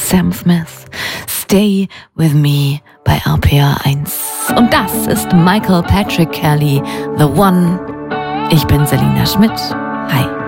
Sam Smith, Stay With Me bei RPA 1. Und das ist Michael Patrick Kelly, The One. Ich bin Selina Schmidt. Hi.